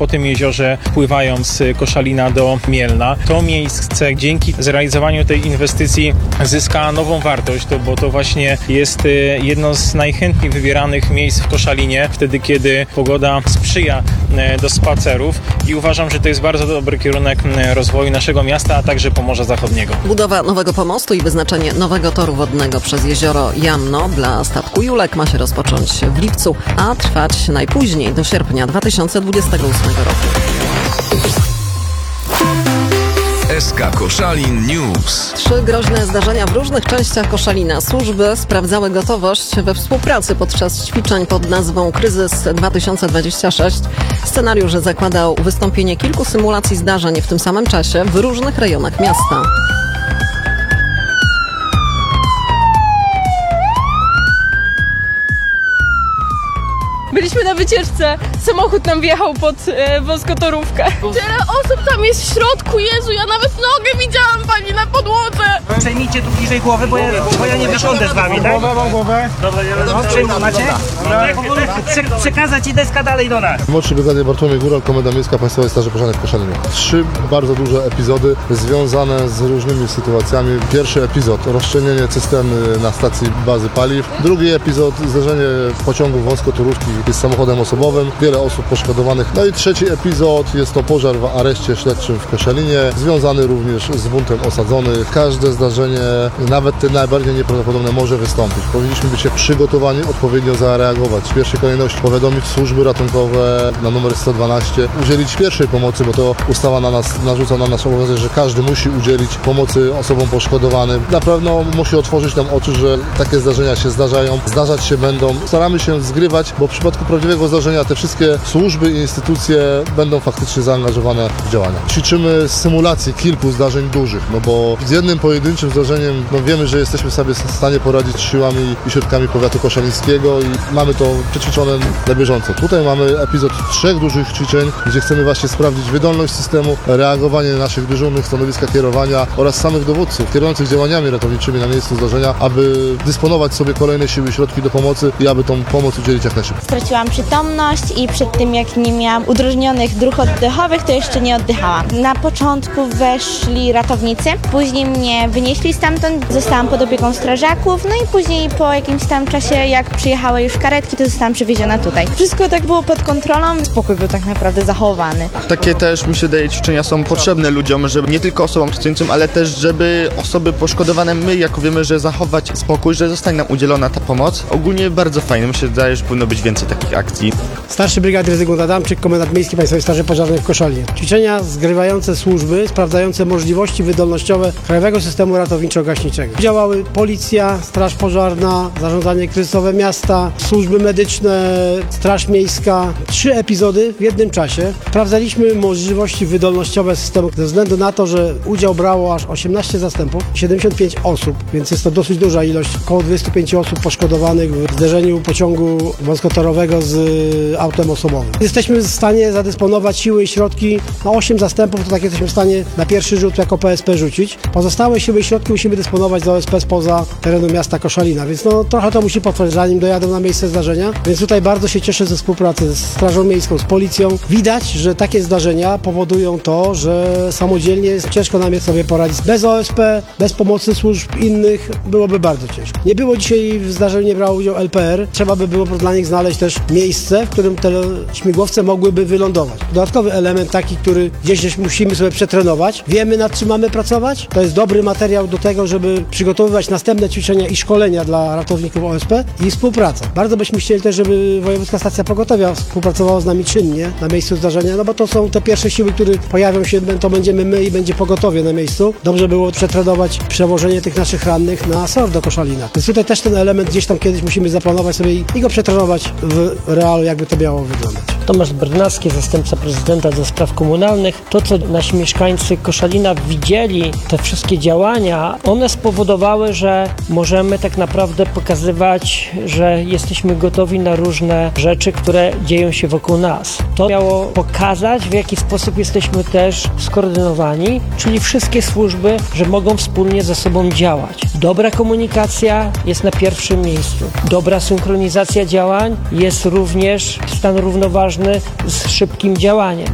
po tym jeziorze pływają z Koszalina do Mielna. To miejsce dzięki zrealizowaniu tej inwestycji zyska nową wartość, bo to właśnie jest jedno z najchętniej wybieranych miejsc w Koszalinie, wtedy kiedy pogoda sprzyja do spacerów i uważam, że to jest bardzo dobry kierunek rozwoju naszego miasta, a także Pomorza Zachodniego. Budowa nowego pomostu i wyznaczenie nowego toru wodnego przez jezioro Janno dla statku Julek ma się rozpocząć w lipcu, a trwać najpóźniej do sierpnia 2028 roku. SK Koszalin News. 3 groźne zdarzenia w różnych częściach Koszalina. Służby sprawdzały gotowość we współpracy podczas ćwiczeń pod nazwą Kryzys 2026. Scenariusz zakładał wystąpienie kilku symulacji zdarzeń w tym samym czasie w różnych rejonach miasta. Byliśmy na wycieczce, samochód nam wjechał pod wąskotorówkę. Tyle osób tam jest w środku, Jezu, ja nawet nogę widziałam pani na podłodze. Przejmijcie tu bliżej głowy, bo ja nie wysiądę z wami, tak? Mam głowę. Dobra, macie? Przekazać i deska dalej do nas. Młodszy brygadier Bartłomiej Góral, Komenda Miejska Państwowej Straży Pożarnej w Koszalinie. 3 bardzo duże epizody związane z różnymi sytuacjami. Pierwszy epizod, rozszczelnienie cysterny na stacji bazy paliw. Drugi epizod, zderzenie pociągu wąskotorówki z samochodem osobowym. Wiele osób poszkodowanych. No i trzeci epizod, jest to pożar w areszcie śledczym w Koszalinie, związany również z buntem osadzonych. Każde zdarzenie, nawet te najbardziej nieprawdopodobne, może wystąpić. Powinniśmy być przygotowani, odpowiednio zareagować. W pierwszej kolejności powiadomić służby ratunkowe na numer 112, udzielić pierwszej pomocy, bo to ustawa narzuca na nas obowiązek, że każdy musi udzielić pomocy osobom poszkodowanym. Na pewno musi otworzyć nam oczy, że takie zdarzenia się zdarzają, zdarzać się będą. Staramy się zgrywać, bo w przypadku prawdziwego zdarzenia te wszystkie służby i instytucje będą faktycznie zaangażowane w działania. Ćwiczymy symulację kilku zdarzeń dużych, bo z jednym pojedynczym zdarzeniem wiemy, że jesteśmy sobie w stanie poradzić siłami i środkami powiatu koszalińskiego i mamy to przećwiczone na bieżąco. Tutaj mamy epizod 3 dużych ćwiczeń, gdzie chcemy właśnie sprawdzić wydolność systemu, reagowanie naszych dyżurnych, stanowiska kierowania oraz samych dowódców kierujących działaniami ratowniczymi na miejscu zdarzenia, aby dysponować sobie kolejne siły i środki do pomocy i aby tą pomoc udzielić jak najszybciej. Straciłam przytomność i przed tym, jak nie miałam udrożnionych dróg oddechowych, to jeszcze nie oddychałam. Na początku weszli ratownicy, później mnie wynieśli stamtąd, zostałam pod opieką strażaków, no i później po jakimś tam czasie, jak przyjechały już karetki, to zostałam przewieziona tutaj. Wszystko tak było pod kontrolą, spokój był tak naprawdę zachowany. Takie też, mi się wydaje, ćwiczenia są potrzebne ludziom, żeby nie tylko osobom pracującym, ale też, żeby osoby poszkodowane, my jako wiemy, że zachować spokój, że zostanie nam udzielona ta pomoc. Ogólnie bardzo fajne, mi się wydaje, że powinno być więcej takich akcji. Starszy brygadier Zygmunt Adamczyk, Komendant Miejski Państwowej Straży Pożarnej w Koszalinie. Ćwiczenia zgrywające służby, sprawdzające możliwości wydolnościowe Krajowego Systemu Ratowniczo-Gaśniczego. Działały Policja, Straż Pożarna, Zarządzanie Kryzysowe Miasta, służby medyczne, Straż Miejska. 3 epizody w jednym czasie. Sprawdzaliśmy możliwości wydolnościowe systemu ze względu na to, że udział brało aż 18 zastępów, 75 osób, więc jest to dosyć duża ilość. Około 25 osób poszkodowanych w zderzeniu pociągu wąskotorowego z autem osobowym. Jesteśmy w stanie zadysponować siły i środki na 8 zastępów, to tak jesteśmy w stanie na pierwszy rzut jako PSP rzucić. Pozostałe siły i środki musimy dysponować z OSP spoza terenu miasta Koszalina, więc trochę to musi potrwać, zanim dojadą na miejsce zdarzenia. Więc tutaj bardzo się cieszę ze współpracy z Strażą Miejską, z Policją. Widać, że takie zdarzenia powodują to, że samodzielnie jest ciężko nam jest sobie poradzić. Bez OSP, bez pomocy służb innych byłoby bardzo ciężko. Nie było dzisiaj w zdarzeniu, nie brał udział LPR. Trzeba by było dla nich znaleźć też miejsce, w którym te śmigłowce mogłyby wylądować. Dodatkowy element taki, który gdzieś musimy sobie przetrenować. Wiemy, nad czym mamy pracować. To jest dobry materiał do tego, żeby przygotowywać następne ćwiczenia i szkolenia dla ratowników OSP i współpraca. Bardzo byśmy chcieli też, żeby Wojewódzka Stacja Pogotowia współpracowała z nami czynnie na miejscu zdarzenia, bo to są te pierwsze siły, które pojawią się, to będziemy my i będzie pogotowie na miejscu. Dobrze było przetrenować przewożenie tych naszych rannych na SOR do Koszalina. Więc tutaj też ten element gdzieś tam kiedyś musimy zaplanować sobie i go przetrenować w realu, jakby to miało wyglądać. Tomasz Brnacki, zastępca prezydenta do spraw komunalnych. To, co nasi mieszkańcy Koszalina widzieli, te wszystkie działania, one spowodowały, że możemy tak naprawdę pokazywać, że jesteśmy gotowi na różne rzeczy, które dzieją się wokół nas. To miało pokazać, w jaki sposób jesteśmy też skoordynowani, czyli wszystkie służby, że mogą wspólnie ze sobą działać. Dobra komunikacja jest na pierwszym miejscu. Dobra synchronizacja działań jest również stan równoważny z szybkim działaniem.